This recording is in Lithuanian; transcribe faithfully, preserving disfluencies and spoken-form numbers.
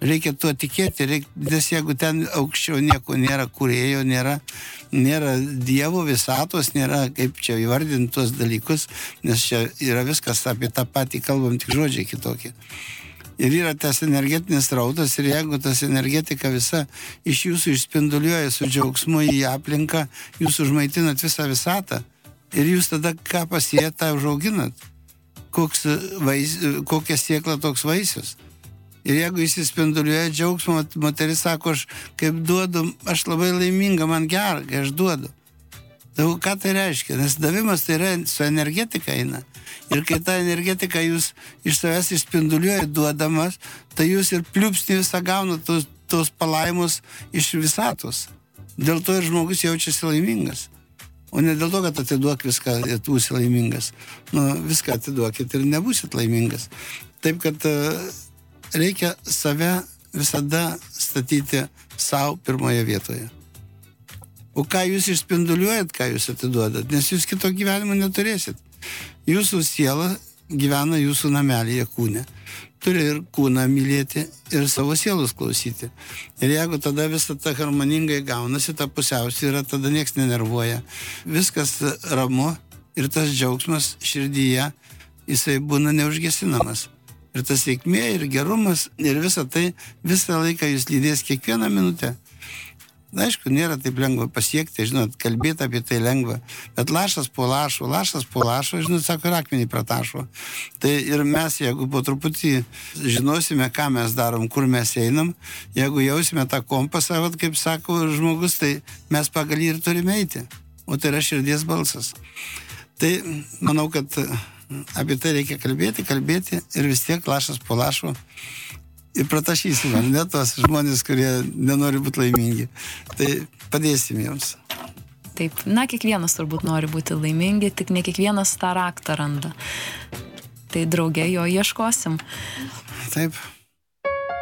reikia tuo tikėti, reikia, nes jeigu ten aukščiau nieko nėra, kūrėjo nėra, nėra Dievo visatos, nėra kaip čia įvardinti tuos dalykus, nes čia yra viskas apie tą patį, kalbam tik žodžiai kitokie. Ir yra tas energetinis rautas ir jeigu tas energetika visa iš jūsų išspinduliuoja su džiaugsmu į aplinką, jūs užmaitinat visą visatą ir jūs tada ką pasijat, tą užauginat. Koks vais, kokia siekla toks vaisius. Ir jeigu jis įspinduliuoja džiaugsmą, moteris sako, aš kaip duodu, aš labai laiminga, man gera, kai aš duodu. Tai ką tai reiškia? Nes davimas tai yra su energetika eina. Ir kai tą energetiką jūs iš savęs išspinduliuoja duodamas, tai jūs ir pliupsnį visą gaunat tos, tos palaimus iš visatos. Dėl to ir žmogus jaučiasi laimingas. O ne dėl to, kad atiduok viską ir būsi laimingas. Nu, viską atiduokit ir nebūsit laimingas. Taip, kad reikia save visada statyti savo pirmoje vietoje. O ką jūs išspinduliuojat, ką jūs atiduodat, nes jūs kito gyvenimo neturėsit. Jūsų siela gyvena jūsų namelyje kūne. Turi ir kūną mylėti, ir savo sielos klausyti. Ir jeigu tada visą tą harmoningai gaunasi, ta pusiausvyra, tada nieks nenervuoja. Viskas ramu ir tas džiaugsmas širdyje, jisai būna neužgesinamas. Ir tas sėkmė, ir gerumas, ir visa tai, visą laiką jūs lydės kiekvieną minutę. Aišku, nėra taip lengva pasiekti, žinot, kalbėti apie tai lengva, bet lašas po lašo, lašas po lašo, žinot, sako, ir akmenį pratašo. Tai ir mes, jeigu po truputį žinosime, ką mes darom, kur mes einam, jeigu jausime tą kompasą, vat, kaip sako žmogus, tai mes pagal jį ir turime eiti. O tai yra širdies balsas. Tai manau, kad apie tai reikia kalbėti, kalbėti ir vis tiek lašas po lašo. Ir pratašysime, ne tos žmonės, kurie nenori būti laimingi. Tai padėsim jiems. Taip, na, kiekvienas turbūt nori būti laimingi, tik ne kiekvienas tą raktą randa. Tai drauge jo ieškosim. Taip.